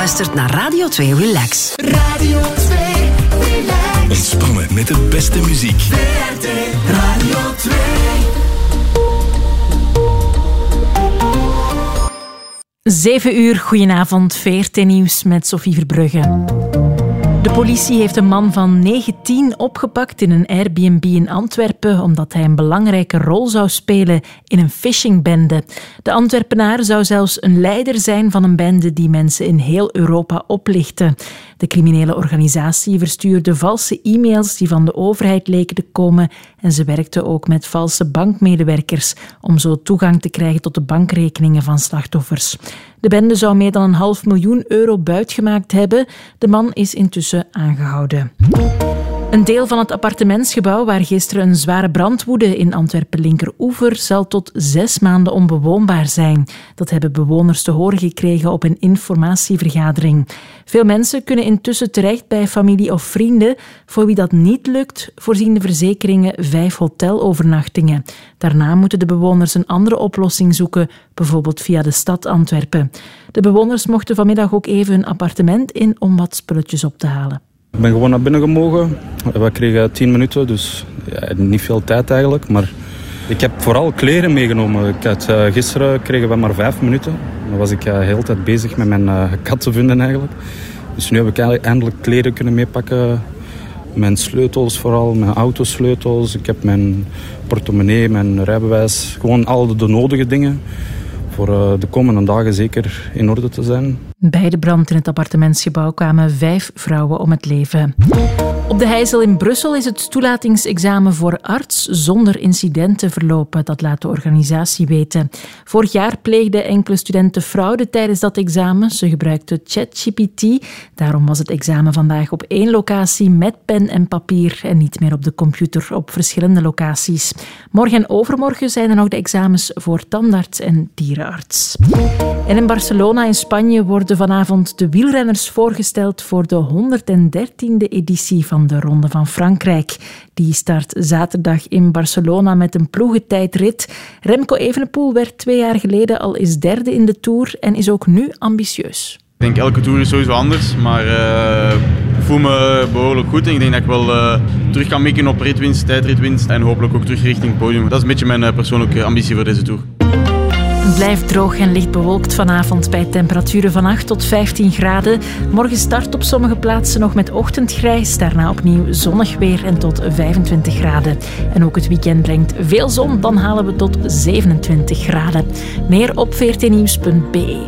luistert naar Radio 2 Relax. Radio 2 Relax. Ontspannen met de beste muziek. VRT Radio 2. Zeven uur, goedenavond, VRT Nieuws met Sophie Verbrugge. De politie heeft een man van 19 opgepakt in een Airbnb in Antwerpen omdat hij een belangrijke rol zou spelen in een phishingbende. De Antwerpenaar zou zelfs een leider zijn van een bende die mensen in heel Europa oplichtte. De criminele organisatie verstuurde valse e-mails die van de overheid leken te komen en ze werkte ook met valse bankmedewerkers om zo toegang te krijgen tot de bankrekeningen van slachtoffers. De bende zou meer dan €500.000 buitgemaakt hebben. De man is intussen aangehouden. Een deel van het appartementsgebouw waar gisteren een zware brand woedde in Antwerpen-Linkeroever zal tot 6 maanden onbewoonbaar zijn. Dat hebben bewoners te horen gekregen op een informatievergadering. Veel mensen kunnen intussen terecht bij familie of vrienden. Voor wie dat niet lukt, voorzien de verzekeringen 5 hotelovernachtingen. Daarna moeten de bewoners een andere oplossing zoeken, bijvoorbeeld via de stad Antwerpen. De bewoners mochten vanmiddag ook even hun appartement in om wat spulletjes op te halen. Ik ben gewoon naar binnen gemogen. We kregen 10 minuten, dus ja, niet veel tijd eigenlijk. Maar ik heb vooral kleren meegenomen. Gisteren kregen we maar 5 minuten. Dan was ik de hele tijd bezig met mijn kat te vinden eigenlijk. Dus nu heb ik eindelijk kleren kunnen meepakken. Mijn sleutels vooral, mijn autosleutels. Ik heb mijn portemonnee, mijn rijbewijs. Gewoon al de nodige dingen voor de komende dagen zeker in orde te zijn. Bij de brand in het appartementsgebouw kwamen 5 vrouwen om het leven. Op de Heijzel in Brussel is het toelatingsexamen voor arts zonder incidenten verlopen. Dat laat de organisatie weten. Vorig jaar pleegden enkele studenten fraude tijdens dat examen. Ze gebruikten ChatGPT. Daarom was het examen vandaag op 1 locatie met pen en papier en niet meer op de computer op verschillende locaties. Morgen en overmorgen zijn er nog de examens voor tandarts en dierenarts. En in Barcelona in Spanje worden vanavond de wielrenners voorgesteld voor de 113e editie van de Ronde van Frankrijk. Die start zaterdag in Barcelona met een ploegentijdrit. Remco Evenepoel werd 2 jaar geleden al eens 3e in de Tour en is ook nu ambitieus. Ik denk elke Tour is sowieso anders, maar ik voel me behoorlijk goed en ik denk dat ik wel terug kan mikken op ritwinst, tijdritwinst en hopelijk ook terug richting het podium. Dat is een beetje mijn persoonlijke ambitie voor deze Tour. Het blijft droog en licht bewolkt vanavond bij temperaturen van 8 tot 15 graden. Morgen start op sommige plaatsen nog met ochtendgrijs. Daarna opnieuw zonnig weer en tot 25 graden. En ook het weekend brengt veel zon. Dan halen we tot 27 graden. Meer op vrtnieuws.be.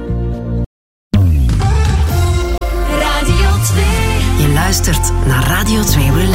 Je luistert naar Radio 2 Relax.